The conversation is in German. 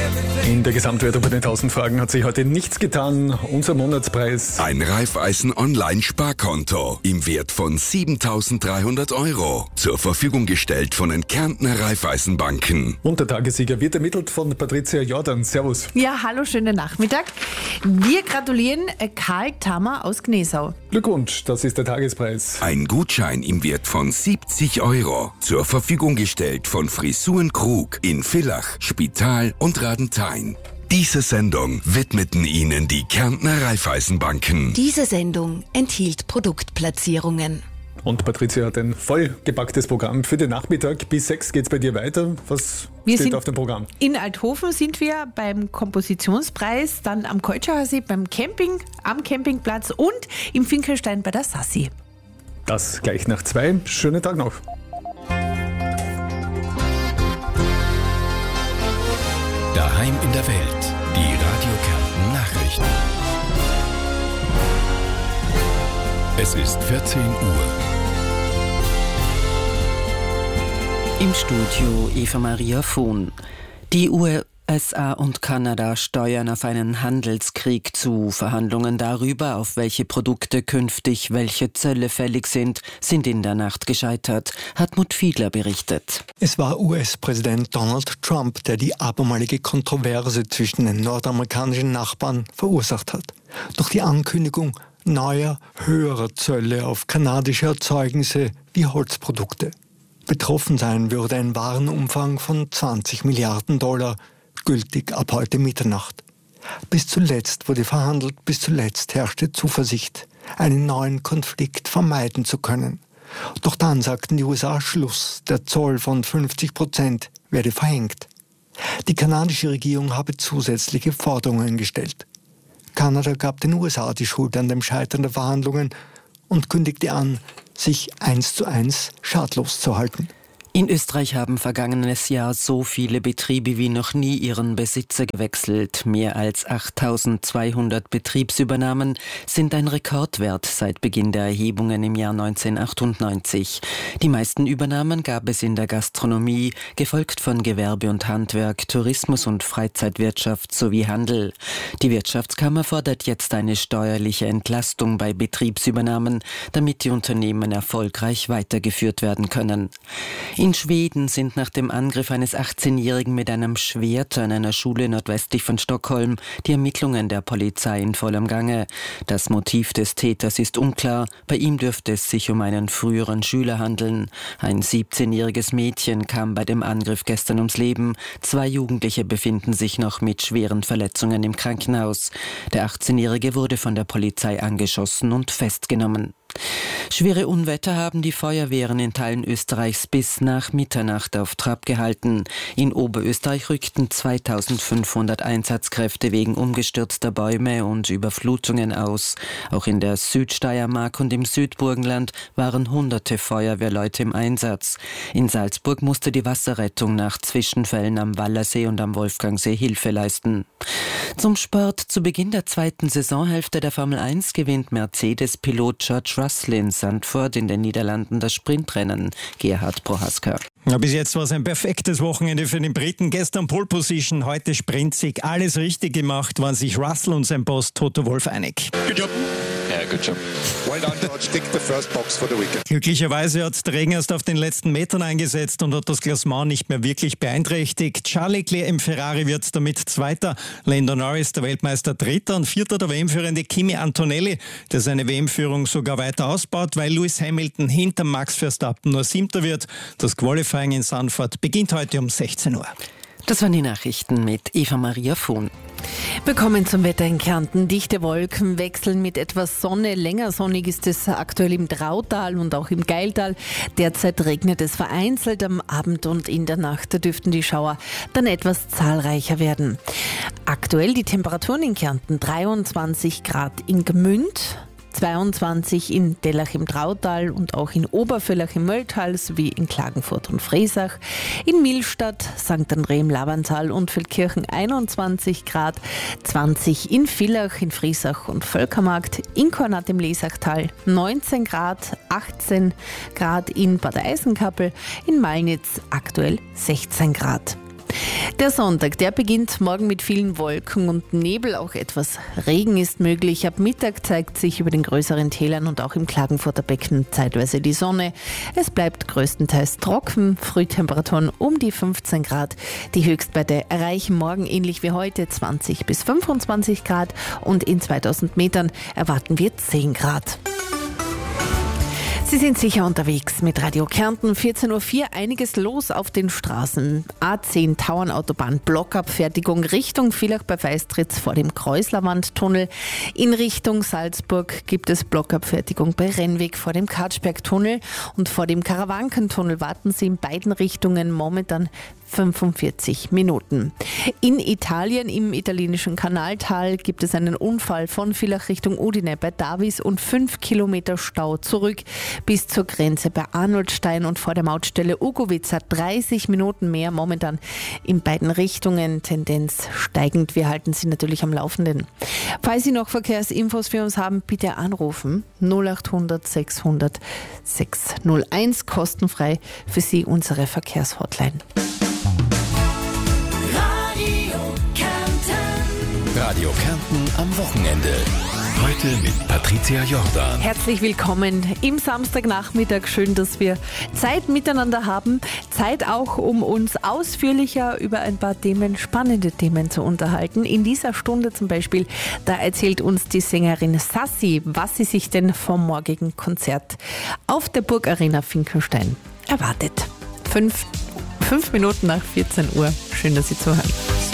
In der Gesamtwertung bei den 1000 Fragen hat sich heute nichts getan. Unser Monatspreis: ein Raiffeisen Online-Sparkonto im Wert von 7.300 €. Zur Verfügung gestellt von den Kärntner Raiffeisenbanken. Und der Tagessieger wird ermittelt von Patricia Jordan. Servus. Ja, hallo, schönen Nachmittag. Wir gratulieren Karl Tammer aus Gnesau. Glückwunsch, das ist der Tagespreis. Ein Gutschein im Wert von 70 €. Zur Verfügung gestellt von Frisuren Krug in Villach, Spital und Radenthein. Diese Sendung widmeten Ihnen die Kärntner Raiffeisenbanken. Diese Sendung enthielt Produktplatzierungen. Und Patricia hat ein vollgepacktes Programm für den Nachmittag. Bis 6 geht's bei dir weiter. Was Wir steht sind auf dem Programm? In Althofen sind wir beim Kompositionspreis, dann am Keutschauer See beim Camping, am Campingplatz und im Finkelstein bei der Sassi. Das gleich nach 2. Schönen Tag noch. Daheim in der Welt. Die Radio Kärnten Nachrichten. Es ist 14 Uhr. Im Studio Eva Maria Vohn. Die USA und Kanada steuern auf einen Handelskrieg zu. Verhandlungen darüber, auf welche Produkte künftig welche Zölle fällig sind in der Nacht gescheitert. Hartmut Fiedler berichtet. Es war US-Präsident Donald Trump, der die abermalige Kontroverse zwischen den nordamerikanischen Nachbarn verursacht hat. Durch die Ankündigung neuer, höherer Zölle auf kanadische Erzeugnisse wie Holzprodukte. Betroffen sein würde ein Warenumfang von 20 Milliarden $, gültig ab heute Mitternacht. Bis zuletzt wurde verhandelt, bis zuletzt herrschte Zuversicht, einen neuen Konflikt vermeiden zu können. Doch dann sagten die USA Schluss, der Zoll von 50% werde verhängt. Die kanadische Regierung habe zusätzliche Forderungen gestellt. Kanada gab den USA die Schuld an dem Scheitern der Verhandlungen und kündigte an, sich 1:1 schadlos zu halten. In Österreich haben vergangenes Jahr so viele Betriebe wie noch nie ihren Besitzer gewechselt. Mehr als 8.200 Betriebsübernahmen sind ein Rekordwert seit Beginn der Erhebungen im Jahr 1998. Die meisten Übernahmen gab es in der Gastronomie, gefolgt von Gewerbe und Handwerk, Tourismus und Freizeitwirtschaft sowie Handel. Die Wirtschaftskammer fordert jetzt eine steuerliche Entlastung bei Betriebsübernahmen, damit die Unternehmen erfolgreich weitergeführt werden können. In Schweden sind nach dem Angriff eines 18-Jährigen mit einem Schwert an einer Schule nordwestlich von Stockholm die Ermittlungen der Polizei in vollem Gange. Das Motiv des Täters ist unklar. Bei ihm dürfte es sich um einen früheren Schüler handeln. Ein 17-jähriges Mädchen kam bei dem Angriff gestern ums Leben. 2 Jugendliche befinden sich noch mit schweren Verletzungen im Krankenhaus. Der 18-Jährige wurde von der Polizei angeschossen und festgenommen. Schwere Unwetter haben die Feuerwehren in Teilen Österreichs bis nach Mitternacht auf Trab gehalten. In Oberösterreich rückten 2500 Einsatzkräfte wegen umgestürzter Bäume und Überflutungen aus. Auch in der Südsteiermark und im Südburgenland waren hunderte Feuerwehrleute im Einsatz. In Salzburg musste die Wasserrettung nach Zwischenfällen am Wallersee und am Wolfgangsee Hilfe leisten. Zum Sport. Zu Beginn der 2. Saisonhälfte der Formel 1 gewinnt Mercedes-Pilot George Russell in Zandvoort in den Niederlanden das Sprintrennen. Gerhard Prohaska. Ja, bis jetzt war es ein perfektes Wochenende für den Briten. Gestern Pole Position, heute Sprintsieg. Alles richtig gemacht, waren sich Russell und sein Boss Toto Wolff einig. Good job. Yeah, good job. Well done, George. Tick the first box for the weekend. Glücklicherweise hat der Regen erst auf den letzten Metern eingesetzt und hat das Klassement nicht mehr wirklich beeinträchtigt. Charles Leclerc im Ferrari wird damit Zweiter, Lando Norris, der Weltmeister, Dritter und Vierter der WM-Führende Kimi Antonelli, der seine WM-Führung sogar weiter ausbaut, weil Lewis Hamilton hinter Max Verstappen nur 7. wird. Das Qualifying in Zandvoort beginnt heute um 16 Uhr. Das waren die Nachrichten mit Eva Maria Vohn. Willkommen zum Wetter in Kärnten. Dichte Wolken wechseln mit etwas Sonne. Länger sonnig ist es aktuell im Trautal und auch im Geiltal. Derzeit regnet es vereinzelt am Abend und in der Nacht. Da dürften die Schauer dann etwas zahlreicher werden. Aktuell die Temperaturen in Kärnten 23 Grad in Gmünd, 22 in Dellach im Trautal und auch in Obervillach im Mölltal sowie in Klagenfurt und Friesach. In Millstatt, St. André im Lavantal und Feldkirchen 21 Grad, 20 in Villach, in Friesach und Völkermarkt, in Kornat im Lesachtal 19 Grad, 18 Grad in Bad Eisenkappel, in Malnitz aktuell 16 Grad. Der Sonntag, der beginnt morgen mit vielen Wolken und Nebel, auch etwas Regen ist möglich. Ab Mittag zeigt sich über den größeren Tälern und auch im Klagenfurter Becken zeitweise die Sonne. Es bleibt größtenteils trocken, Frühtemperaturen um die 15 Grad. Die Höchstwerte erreichen morgen ähnlich wie heute 20 bis 25 Grad und in 2000 Metern erwarten wir 10 Grad. Sie sind sicher unterwegs mit Radio Kärnten. 14.04 Uhr, einiges los auf den Straßen. A10 Tauernautobahn, Blockabfertigung Richtung Villach bei Feistritz vor dem Kreuzlerwandtunnel. In Richtung Salzburg gibt es Blockabfertigung bei Rennweg vor dem Katschbergtunnel. Und vor dem Karawankentunnel warten Sie in beiden Richtungen momentan 45 Minuten. In Italien, im italienischen Kanaltal, gibt es einen Unfall von Villach Richtung Udine bei Davis und 5 Kilometer Stau zurück bis zur Grenze bei Arnoldstein und vor der Mautstelle Ugovica 30 Minuten mehr momentan in beiden Richtungen. Tendenz steigend. Wir halten Sie natürlich am Laufenden. Falls Sie noch Verkehrsinfos für uns haben, bitte anrufen 0800 600 601, kostenfrei für Sie unsere Verkehrshotline. Radio Kärnten am Wochenende. Heute mit Patricia Jordan. Herzlich willkommen im Samstagnachmittag. Schön, dass wir Zeit miteinander haben. Zeit auch, um uns ausführlicher über ein paar Themen, spannende Themen zu unterhalten. In dieser Stunde zum Beispiel, da erzählt uns die Sängerin Sassi, was sie sich denn vom morgigen Konzert auf der Burgarena Finkenstein erwartet. 5 Minuten nach 14 Uhr. Schön, dass Sie zuhören.